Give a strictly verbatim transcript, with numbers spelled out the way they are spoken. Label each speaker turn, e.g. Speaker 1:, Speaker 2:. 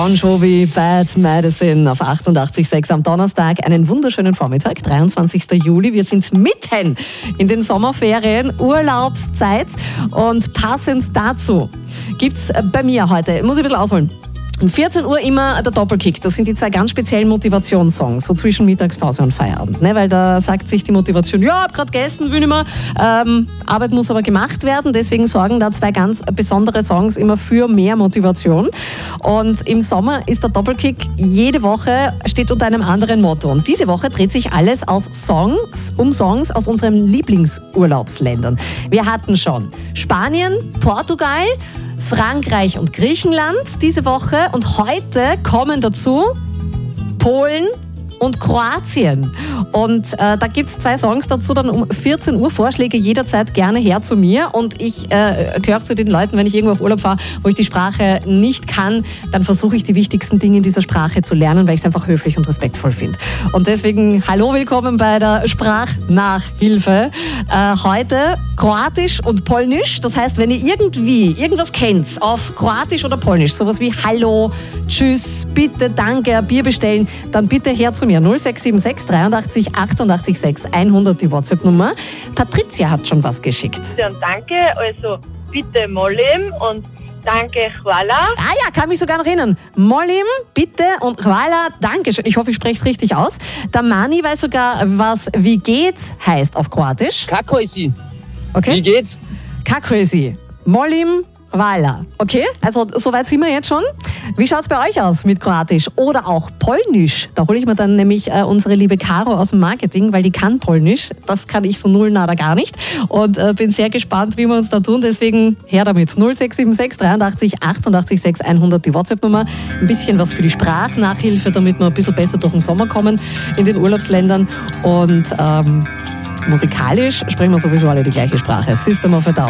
Speaker 1: Bon Jovi, Bad Medicine auf achtundachtzig Komma sechs am Donnerstag. Einen wunderschönen Vormittag, dreiundzwanzigster Juli. Wir sind mitten in den Sommerferien, Urlaubszeit. Und passend dazu gibt's bei mir heute, muss ich ein bisschen ausholen, um vierzehn Uhr immer der Doppelkick. Das sind die zwei ganz speziellen Motivationssongs, so zwischen Mittagspause und Feierabend. Ne? Weil da sagt sich die Motivation, ja, hab gerade gegessen, will nicht mehr. Ähm, Arbeit muss aber gemacht werden. Deswegen sorgen da zwei ganz besondere Songs immer für mehr Motivation. Und im Sommer ist der Doppelkick jede Woche, steht unter einem anderen Motto. Und diese Woche dreht sich alles aus Songs, um Songs aus unseren Lieblingsurlaubsländern. Wir hatten schon Spanien, Portugal, Frankreich und Griechenland diese Woche und heute kommen dazu Polen und Kroatien. Und äh, da gibt es zwei Songs dazu, dann um vierzehn Uhr. Vorschläge jederzeit gerne her zu mir. Und ich äh, gehöre zu den Leuten, wenn ich irgendwo auf Urlaub fahre, wo ich die Sprache nicht kann, dann versuche ich die wichtigsten Dinge in dieser Sprache zu lernen, weil ich es einfach höflich und respektvoll finde. Und deswegen, hallo, willkommen bei der Sprachnachhilfe. Äh, heute Kroatisch und Polnisch. Das heißt, wenn ihr irgendwie irgendwas kennt auf Kroatisch oder Polnisch, sowas wie Hallo, Tschüss, bitte, danke, ein Bier bestellen, dann bitte her zu mir. null sechs sieben sechs dreiundachtzig achtundachtzig sechs hundert die WhatsApp-Nummer. Patricia hat schon was geschickt.
Speaker 2: Ja, und danke, also bitte Molim und danke Hvala.
Speaker 1: Ah ja, kann mich sogar noch erinnern. Molim, bitte und Hvala, danke schön. Ich hoffe, ich spreche es richtig aus. Der Mani weiß sogar, was wie geht's heißt auf Kroatisch.
Speaker 3: Kako si?
Speaker 1: Okay.
Speaker 3: Wie geht's?
Speaker 1: Kako si? Molim, Hvala. Okay, also soweit sind wir jetzt schon. Wie schaut's bei euch aus mit Kroatisch oder auch Polnisch? Da hole ich mir dann nämlich äh, unsere liebe Caro aus dem Marketing, weil die kann Polnisch. Das kann ich so null nada gar nicht. Und äh, bin sehr gespannt, wie wir uns da tun. Deswegen her damit. null sechs sieben sechs dreiundachtzig achtundachtzig sechs hundert die WhatsApp-Nummer. Ein bisschen was für die Sprachnachhilfe, damit wir ein bisschen besser durch den Sommer kommen in den Urlaubsländern. Und ähm, musikalisch sprechen wir sowieso alle die gleiche Sprache. System of a Down.